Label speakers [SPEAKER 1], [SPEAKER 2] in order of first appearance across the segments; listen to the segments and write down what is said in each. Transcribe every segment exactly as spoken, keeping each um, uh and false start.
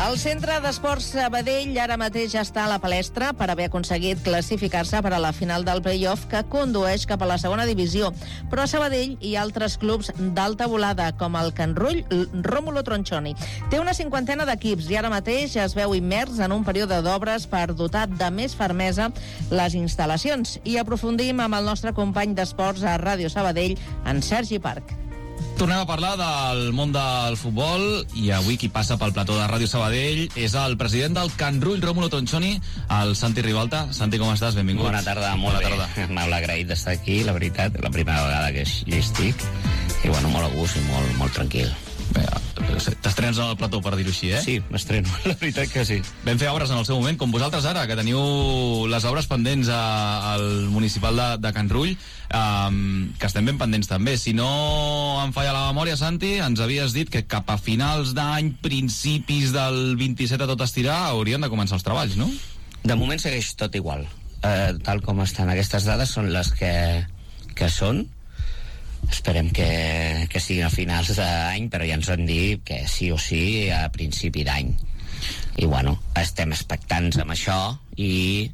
[SPEAKER 1] El Centre d'Esports Sabadell ara mateix està a la palestra per haver aconseguit classificar-se per a la final del play-off que condueix cap a la segona divisió. Però a Sabadell hi ha altres clubs d'alta volada, com el Can Rull Rómulo Tronchoni. Té una cinquantena d'equips i ara mateix es veu immers en un període d'obres per dotar de més fermesa les instal·lacions. I aprofundim amb el nostre company d'esports a Ràdio Sabadell, en Sergi Parc.
[SPEAKER 2] Tornem a parlar del món del futbol i avui qui passa pel plató de Ràdio Sabadell és el president del Can Rull Rómulo Tronchoni, el Santi Ribalta. Santi, com estàs? Benvingut.
[SPEAKER 3] Bona tarda, molt
[SPEAKER 2] Bona
[SPEAKER 3] bé.
[SPEAKER 2] Tarda.
[SPEAKER 3] Molt agraït d'estar aquí, la veritat, la primera vegada que hi estic i bueno, molt a gust i molt, molt tranquil.
[SPEAKER 2] Bé, t'estrenes al plató, per dir-ho així, eh?
[SPEAKER 3] Sí, m'estreno, la veritat que sí.
[SPEAKER 2] Vam fer obres en el seu moment, com vosaltres ara, que teniu les obres pendents a, al municipal de, de Can Rull, um, que estem ben pendents també. Si no em falla la memòria, Santi, ens havies dit que cap a finals d'any, principis del vint-i-set a tot estirar, haurien de començar els treballs, no?
[SPEAKER 3] De moment segueix tot igual. Eh, tal com estan aquestes dades són les que, que són. Esperem que, que siguin a finals d'any, però ja ens han dit que sí o sí a principi d'any. I bueno, estem expectants amb això i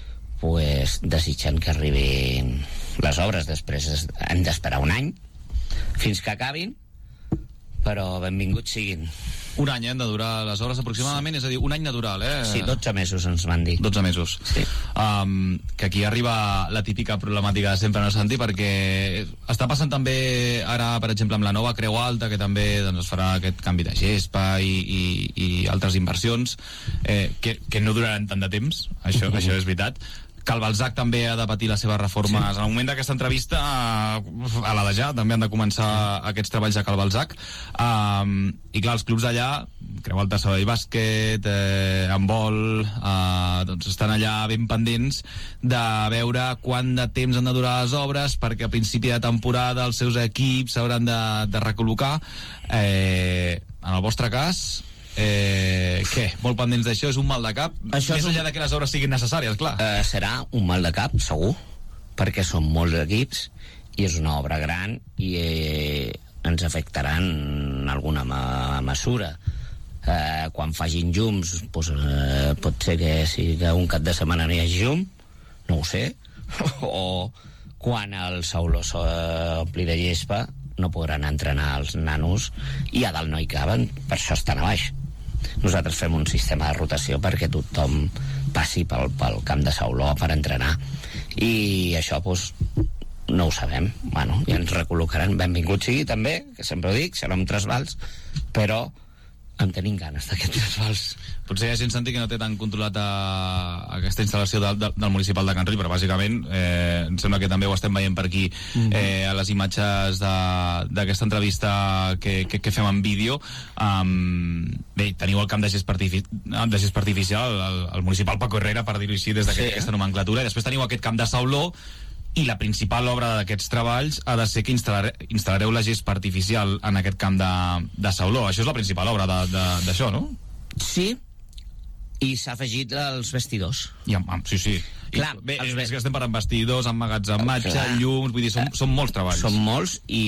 [SPEAKER 3] pues, desitjant que arribin les obres. Després hem d'esperar un any fins que acabin, però benvinguts siguin.
[SPEAKER 2] Un any, eh, han de durar les obres aproximadament, sí. És a dir, un any natural, eh?
[SPEAKER 3] Sí, dotze mesos ens van dir.
[SPEAKER 2] dotze mesos.
[SPEAKER 3] Sí.
[SPEAKER 2] Um, que aquí arriba la típica problemàtica de sempre, no, Santi? Perquè està passant també ara, per exemple, amb la nova Creu Alta, que també doncs, es farà aquest canvi de gespa i, i, i altres inversions, eh, que, que no duraran tant de temps, això, uh-huh. això és veritat. Calbalsac també ha de patir les seves reformes. Sí. En el moment d'aquesta entrevista, a la de ja, també han de començar aquests treballs a Calbalsac. Um, I clar, els clubs d'allà, Creu Alta, Sabadell Bàsquet, eh, Handbol, eh, doncs estan allà ben pendents de veure quant de temps han de durar les obres, perquè a principi de temporada els seus equips s'hauran de, de recol·locar. Eh, en el vostre cas... Eh, què? Molt pendents d'això? És un mal de cap? Això més enllà un... de que les obres siguin necessàries, clar.
[SPEAKER 3] Uh, serà un mal de cap, segur, perquè són molts equips i és una obra gran i eh, ens afectaran en alguna ma mesura. Uh, quan facin llums, pues, uh, pot ser que si que un cap de setmana no hi hagi llum, no ho sé, o quan el Sauló s'ompli de gespa no podran entrenar els nanos i a dalt no hi caben, per això estan a baix. Nosaltres fem un sistema de rotació perquè tothom passi pel, pel camp de Sauló per entrenar i això doncs no ho sabem, bueno, ja ens recol·locaran. Benvingut sigui també, que sempre ho dic, serà un trasbals, però en tenim ganes d'aquest trasbals.
[SPEAKER 2] Potser hi ha gent, Santi, que no té tan controlat a, a aquesta instal·lació de, de, del municipal de Can Rull, però bàsicament eh, em sembla que també ho estem veient per aquí eh, a les imatges d'aquesta entrevista que, que, que fem en vídeo. Um, bé, teniu el camp de gespa, artifici de gespa artificial, el, el municipal Paco Herrera, per dir-ho així, des d'aquesta sí. nomenclatura, i després teniu aquest camp de Sauló, i la principal obra d'aquests treballs ha de ser que instal·lare, instal·lareu la gespa artificial en aquest camp de, de Sauló. Això és la principal obra d'això, no?
[SPEAKER 3] Sí, i s'ha afegit els vestidors.
[SPEAKER 2] I, sí, sí.
[SPEAKER 3] Clar,
[SPEAKER 2] I, bé,
[SPEAKER 3] els
[SPEAKER 2] és que estem parlant vestidors, emmagatzematge, llums, vull dir, són, són molts treballs.
[SPEAKER 3] Són molts i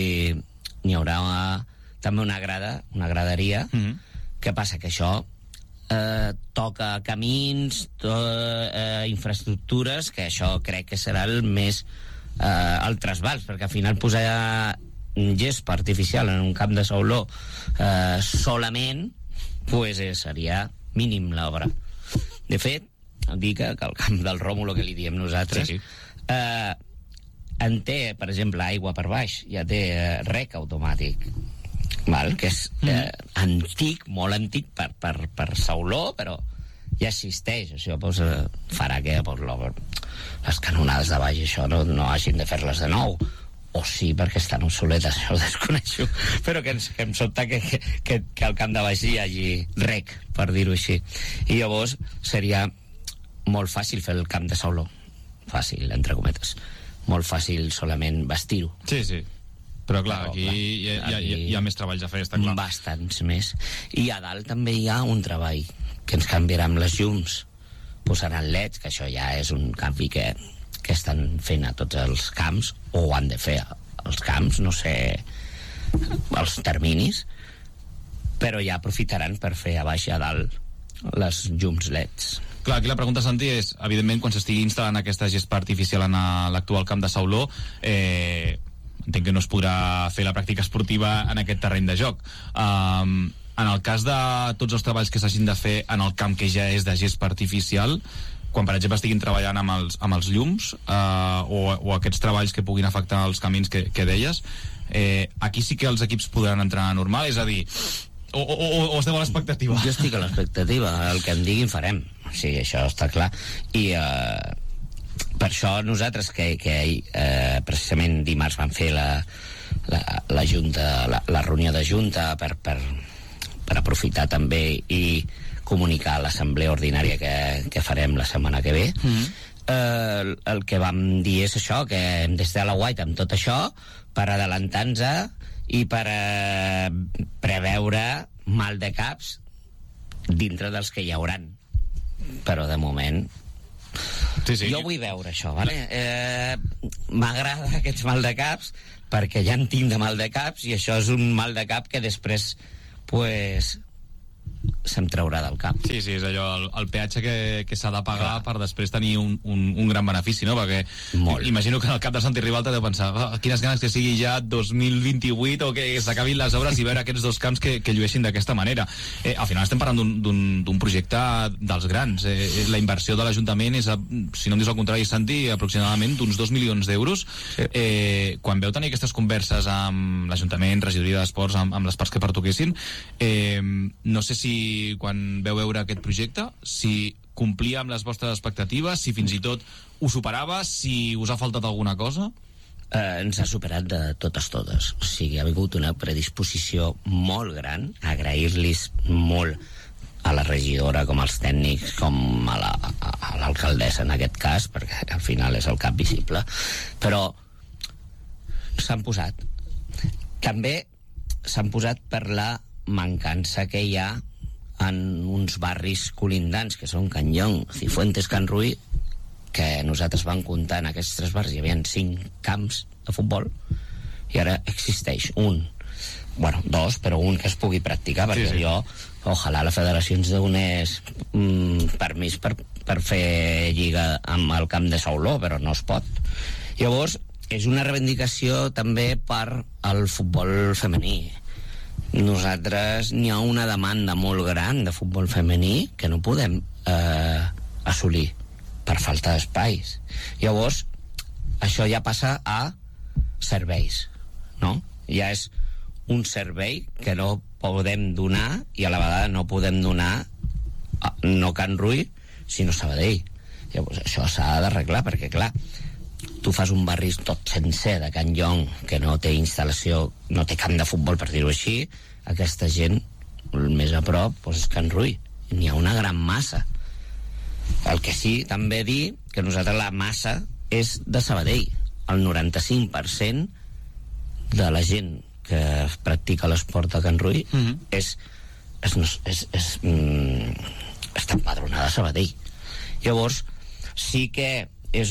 [SPEAKER 3] n'hi haurà una, també una grada, una graderia. Mm-hmm. Què passa? Que això eh, toca camins, to, eh, infraestructures, que això crec que serà el més eh, el trasbals, perquè al final posar gespa artificial en un camp de Sauló eh, solament pues, eh, seria mínim l'obra. De fet, dir que, que el camp del Rómulo, que li diem nosaltres, sí, sí. Eh, en té, per exemple, aigua per baix, ja té eh, rec automàtic, val? Que és eh, mm. antic, molt antic per, per, per Sauló, però ja existeix. Això pues, eh, farà que pues, les canonades de baix això no, no hagin de fer-les de nou, o sí, perquè estan obsoletes, això ho desconeixo, però que, ens, que em sobta que, que, que al camp de baix hi hagi rec, per dir-ho així. I llavors seria molt fàcil fer el camp de Sauló, fàcil, entre cometes, molt fàcil solament vestir-ho.
[SPEAKER 2] Sí, sí, però clar, però, aquí, clar, hi, ha, aquí hi, ha, hi ha més treballs a fer, està clar.
[SPEAKER 3] Bastants més. I a dalt també hi ha un treball que ens canviarà amb les llums, posaran leds, que això ja és un canvi que que estan fent a tots els camps, o han de fer als camps, no sé els terminis, però ja aprofitaran per fer a baix i a dalt les llums leds.
[SPEAKER 2] Clar, aquí la pregunta, Santi, és, evidentment, quan s'estigui instal·lant aquesta gespa artificial en l'actual camp de Sauló, eh, entenc que no es podrà fer la pràctica esportiva en aquest terreny de joc. Um, en el cas de tots els treballs que s'hagin de fer en el camp que ja és de gespa artificial, quan, per exemple, estiguin treballant amb els, amb els llums eh, o, o aquests treballs que puguin afectar els camins que, que deies, eh, aquí sí que els equips podran entrenar normal, és a dir, o, o, o, o esteu a l'expectativa?
[SPEAKER 3] Jo estic a l'expectativa, el que em diguin farem, o sigui, això està clar, i eh, per això nosaltres que, que eh, precisament dimarts vam fer la, la, la, junta, la, la reunió de junta per, per, per aprofitar també i comunicar a l'assemblea ordinària que, que farem la setmana que ve. Mm-hmm. eh, el, el que vam dir és això, que hem d'estar a la guaita amb tot això per adelantar-nos i per eh, preveure mal de caps dintre dels que hi hauran, però de moment
[SPEAKER 2] sí, sí.
[SPEAKER 3] jo vull veure això, vale? eh, m'agrada aquests mal de caps perquè ja en tinc de mal de caps i això és un mal de cap que després pues se'm traurà del cap.
[SPEAKER 2] Sí, sí, és allò, el, el peatge que, que s'ha de pagar Clar. per després tenir un, un, un gran benefici, no? Perquè Molt. imagino que en el cap de Santi Ribalta deu pensar oh, quines ganes que sigui ja dos mil vint-i-vuit o que s'acabin les obres i veure aquests dos camps que, que llueixin d'aquesta manera. Eh, al final estem parlant d'un projecte dels grans. Eh, la inversió de l'Ajuntament és, a, si no em dius el contrari, Santi, aproximadament d'uns dos milions d'euros. Sí. Eh, quan veu tenir aquestes converses amb l'Ajuntament, regidoria d'Esports, amb, amb les parts que pertoquessin, eh, no sé si quan veu veure aquest projecte, si complia amb les vostres expectatives, si fins i tot ho superava, si us ha faltat alguna cosa?
[SPEAKER 3] Eh, ens ha superat de totes totes. O sigui, ha vingut una predisposició molt gran, agrair-los molt a la regidora, com als tècnics, com a l'alcaldessa la, a en aquest cas, perquè al final és el cap visible, però s'han posat. També s'han posat per la mancança que hi ha en uns barris colindants que són Can Llong, Cifuentes, Can Rull, que nosaltres vam comptar en aquests tres barris hi havia cinc camps de futbol i ara existeix un, bueno, dos, però un que es pugui practicar, perquè sí, sí. jo ojalà la federació ens donés mm, permís per, per fer lliga amb el camp de Sauló, però no es pot. Llavors és una reivindicació també per al futbol femení. Nosaltres n'hi ha una demanda molt gran de futbol femení que no podem eh, assolir per falta d'espais. Llavors això ja passa a serveis, no? Ja és un servei que no podem donar i a la vegada no podem donar a, no Can Rull sinó Sabadell. Llavors això s'ha d'arreglar perquè clar, tu fas un barri tot sencer de Can Llong que no té instal·lació, no té camp de futbol, per dir-ho així, aquesta gent el més a prop doncs és Can Rull, n'hi ha una gran massa. El que sí també dir que nosaltres la massa és de Sabadell, el noranta-cinc per cent de la gent que practica l'esport a Can Rull mm-hmm. és, és, és, és, és mm, està empadronada a Sabadell. Llavors sí que és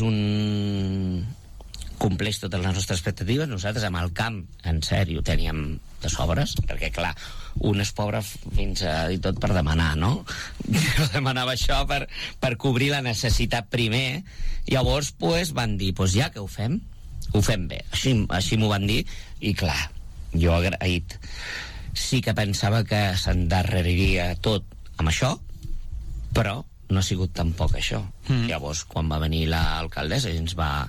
[SPEAKER 3] un compleix totes les nostres expectatives. Nosaltres amb el camp en sèrio teníem de sobres, perquè clar, un és pobre fins a dir tot per demanar, no? Jo demanava això per, per cobrir la necessitat primer. Llavors pues, van dir, pues ja que ho fem ho fem bé, així, així m'ho van dir i clar, jo agraït. Sí que pensava que s'endarreriria tot amb això, però no ha sigut tampoc això. Mm. Llavors, quan va venir l'alcaldessa i ens va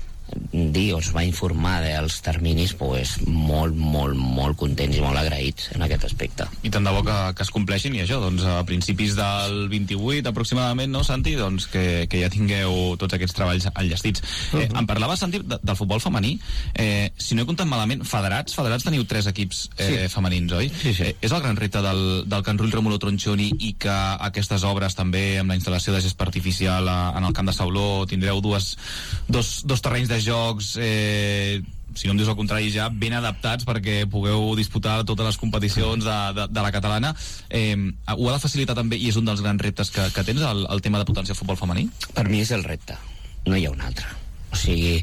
[SPEAKER 3] dir, o ens va informar dels terminis, pues, molt, molt, molt contents i molt agraïts en aquest aspecte.
[SPEAKER 2] I tant de bo que, que es compleixin, i això, doncs, a principis del vint-i-vuit aproximadament, no, Santi? Doncs que, que ja tingueu tots aquests treballs enllestits. Uh-huh. eh, em parlava, Santi, de, del futbol femení. Eh, si no he comptat malament, federats, federats teniu tres equips eh, sí. femenins, oi? Sí, sí. Eh, és el gran repte del, del Can Rull Rómulo Tronchoni i que aquestes obres també, amb la instal·lació de gespa artificial a, en el camp de Sauló, tindreu dues, dos, dos terrenys de jocs, eh, si no em dius el contrari, ja ben adaptats perquè pugueu disputar totes les competicions de, de, de la catalana. Eh, ho ha de facilitar també, i és un dels grans reptes que, que tens, el, el tema de potenciar el futbol femení?
[SPEAKER 3] Per mi és el repte, no hi ha un altre. O sigui,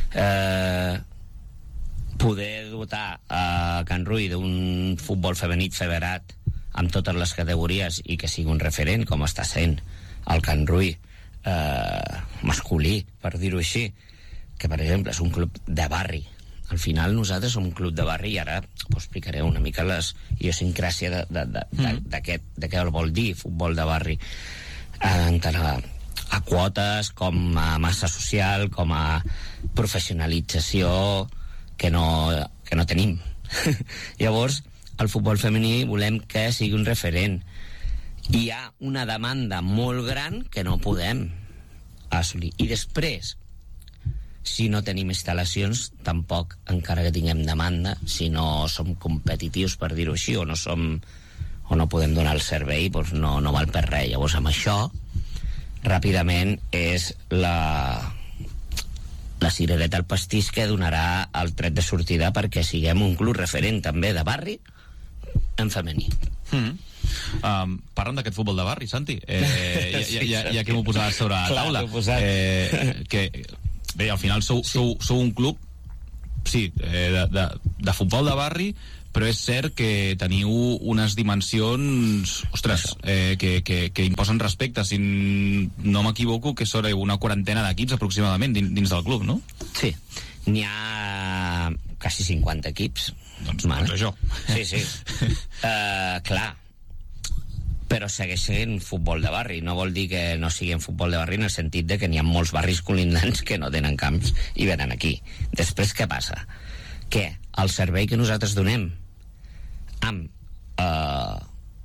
[SPEAKER 3] eh, poder dotar a Can Rull d'un futbol femení federat amb totes les categories i que sigui un referent, com està sent el Can Rull eh, masculí, per dir-ho així, que per exemple és un club de barri. Al final nosaltres som un club de barri i ara us explicaré una mica les idiosincràsia de, de, de, de, mm. d'aquest, de què vol dir futbol de barri, en tant a, a quotes com a massa social, com a professionalització que no, que no tenim. Llavors el futbol femení volem que sigui un referent. Hi ha una demanda molt gran que no podem assolir. I després, si no tenim instal·lacions, tampoc, encara que tinguem demanda, si no som competitius, per dir-ho així, o no som o no podem donar el servei, doncs no, no val per res. Llavors, amb això, ràpidament, és la, la cirereta al pastís que donarà el tret de sortida perquè siguem un club referent, també, de barri, en femení.
[SPEAKER 2] Mm. Um, parlant d'aquest futbol de barri, Santi, eh, ja, ja, ja, ja que m'ho posaves sobre la taula, eh, que... Bé, al final sou, sou, sou un club, sí, eh, de, de, de futbol de barri, però és cert que teniu unes dimensions, ostres, eh, que, que, que imposen respecte. Si no m'equivoco, que són una quarantena d'equips aproximadament dins, dins del club, no?
[SPEAKER 3] Sí, n'hi ha quasi cinquanta equips.
[SPEAKER 2] Doncs, vale. doncs això.
[SPEAKER 3] Sí, sí. uh, clar, però segueix sent futbol de barri. No vol dir que no sigui futbol de barri en el sentit de que n'hi ha molts barris colindants que no tenen camps i venen aquí. Després què passa? Que el servei que nosaltres donem amb eh,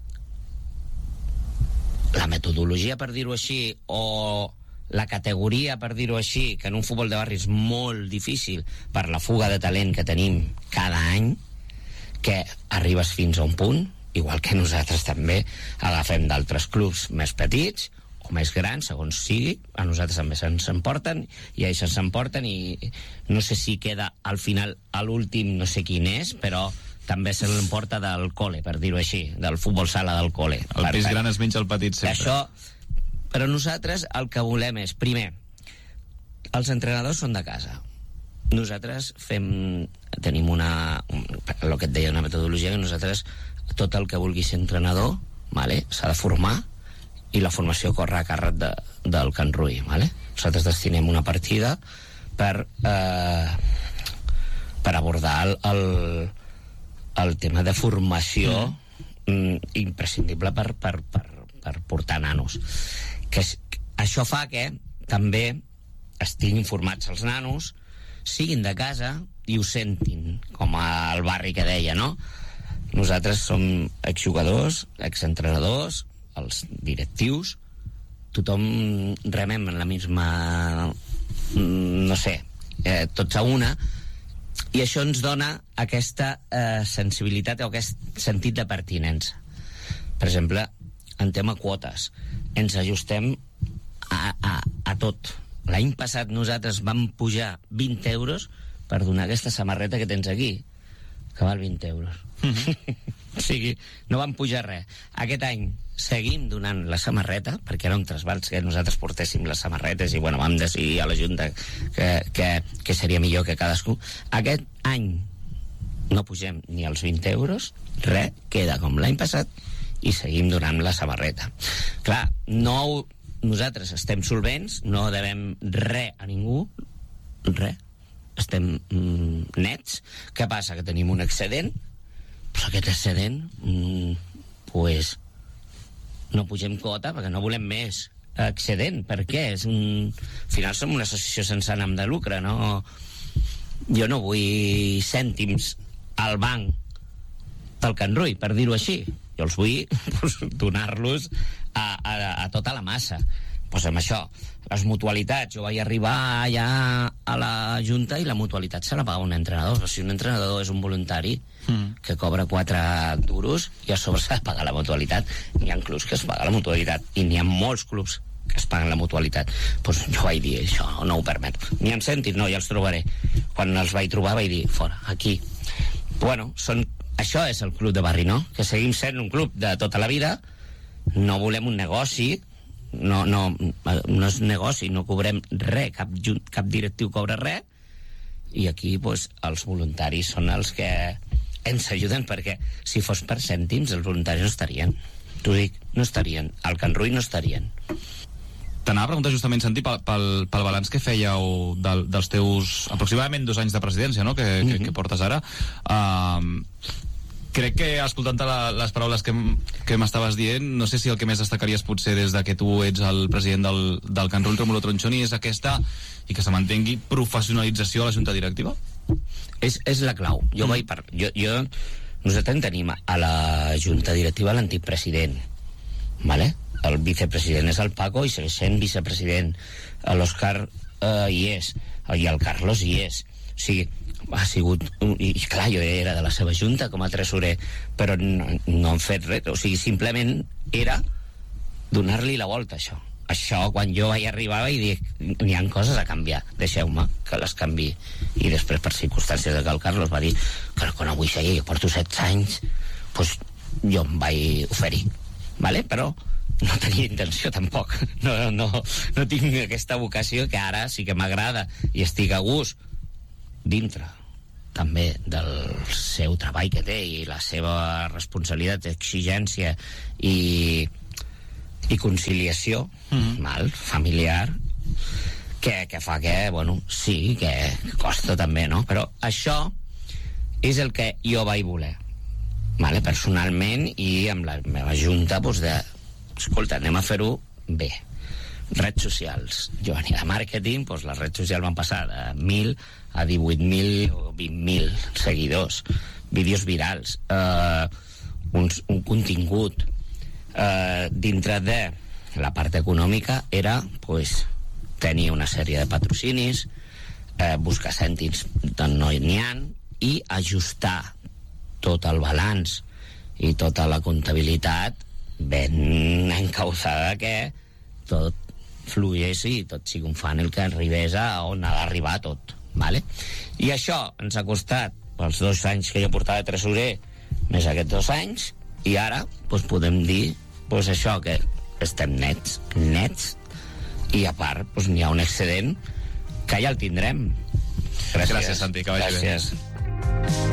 [SPEAKER 3] la metodologia, per dir-ho així, o la categoria, per dir-ho així, que en un futbol de barri és molt difícil per la fuga de talent que tenim cada any, que arribes fins a un punt, igual que nosaltres també agafem d'altres clubs més petits o més grans, segons sigui, a nosaltres també se'ns emporten i a ells se'ns emporten, i no sé si queda al final, a l'últim no sé quin és, però també se l'emporta del cole, per dir-ho així, del futbol sala del cole.
[SPEAKER 2] El
[SPEAKER 3] per
[SPEAKER 2] pis
[SPEAKER 3] tant,
[SPEAKER 2] gran es menja el petit sempre.
[SPEAKER 3] Això, però nosaltres el que volem és, primer, els entrenadors són de casa. Nosaltres fem, tenim una, un, el que et deia, una metodologia que nosaltres, tot el que vulgui ser entrenador, vale, s'ha de formar, i la formació corre a càrrec de, del Can Rull, vale? Nosaltres destinem una partida per eh, per abordar el, el, el tema de formació mm. imprescindible per, per, per, per portar nanos. Que és, això fa que també estiguin formats els nanos, siguin de casa i ho sentin, com al barri que deia, no? Nosaltres som exjugadors, exentrenadors, els directius, tothom remem en la misma, no sé, eh, tots a una, i això ens dona aquesta eh, sensibilitat o aquest sentit de pertinença. Per exemple, en tema quotes, ens ajustem a, a, a tot. L'any passat nosaltres vam pujar vint euros per donar aquesta samarreta que tens aquí, que val vint euros. Mm-hmm. O sigui, no van pujar res. Aquest any seguim donant la samarreta, perquè era un trasbals que nosaltres portéssim les samarretes, i bueno, vam decidir a la Junta que, que, que seria millor que cadascú. Aquest any no pugem ni els vint euros, res, queda com l'any passat, i seguim donant la samarreta. Clar, no, nosaltres estem solvents, no devem res a ningú, res, estem mm, nets. Què passa? Que tenim un excedent, però aquest excedent mm, pues no pugem quota perquè no volem més excedent. Per què? És un... Al final som una associació sense ànim de lucre, no? Jo no vull cèntims al banc del Can Rull, per dir-ho així. Jo els vull pues, donar-los a, a, a tota la massa. Pues amb això, les mutualitats, jo vaig arribar allà a la Junta i la mutualitat se la paga un entrenador. Però si un entrenador és un voluntari mm. que cobra quatre duros i a sobre s'ha de pagar la mutualitat, n'hi ha clubs que es paga la mutualitat i n'hi ha molts clubs que es paguen la mutualitat. Pues jo vaig dir, això no ho permeto. Ni en sentit, no, ja els trobaré. Quan els vaig trobar vaig dir, fora, aquí. Bueno, són... això és el club de barri, no? Que seguim sent un club de tota la vida, no volem un negoci. No, no, no és negoci, no cobrem res, cap, cap directiu cobra res, i aquí pues, els voluntaris són els que ens ajuden, perquè si fos per cèntims els voluntaris no estarien, t'ho dic, no estarien, al Can Rull no estarien.
[SPEAKER 2] T'anava a preguntar justament, Santi, pel, pel, pel balanç que fèieu del, dels teus aproximadament dos anys de presidència, no?, que, mm-hmm. que, que portes ara. Uh, crec que, escoltant la, les paraules que, que m'estaves dient, no sé si el que més destacaries potser des de que tu ets el president del, del Can Rull, Rómulo Tronchoni, és aquesta, i que se mantengui, professionalització a la Junta Directiva?
[SPEAKER 3] És, és la clau. Jo mm. vaig per... Jo, jo, nosaltres tenim a la Junta Directiva l'antic president, ¿vale? El vicepresident és el Paco i segueix sent vicepresident. L'Òscar eh, hi és, i el Carlos hi és. O sigui, ha sigut... I clar, jo era de la seva junta com a tresorer, però no, no han fet res. O sigui, simplement era donar-li la volta, això. Això, quan jo vaig arribar, vaig dir, n'hi ha coses a canviar, deixeu-me que les canvi. I després, per circumstàncies de que el Carlos va dir que quan avui seguia, jo porto setze anys, doncs jo em vaig oferir, ¿vale? Però no tenia intenció tampoc, no, no, no tinc aquesta vocació que ara sí que m'agrada i estic a gust dintre també del seu treball que té i la seva responsabilitat, exigència i, i conciliació mm-hmm. mal, familiar, que, que fa que, bueno, sí, que costa també, no? Però això és el que jo vaig voler, vale? Personalment, i amb la meva junta, doncs, de escolta, anem a fer-ho bé. Redes socials. Jo venia de màrqueting, doncs les redes socials van passar de mil a divuit mil o vint mil seguidors. Vídeos virals. Eh, un, un contingut. Eh, dintre de la part econòmica era, doncs, tenir una sèrie de patrocinis, eh, buscar cèntims d'on no n'hi ha, i ajustar tot el balanç i tota la comptabilitat ben encausada, que tot fluís i tot sigui un funnel que arribés a on ha d'arribar tot, ¿vale? I això ens ha costat els dos anys que jo portava de tresorer més aquests dos anys, i ara doncs, podem dir doncs, això, que estem nets nets i a part doncs, n'hi ha un excedent que ja el tindrem. Gràcies,
[SPEAKER 2] Gràcies Santi, que vagi bé.
[SPEAKER 3] Gràcies.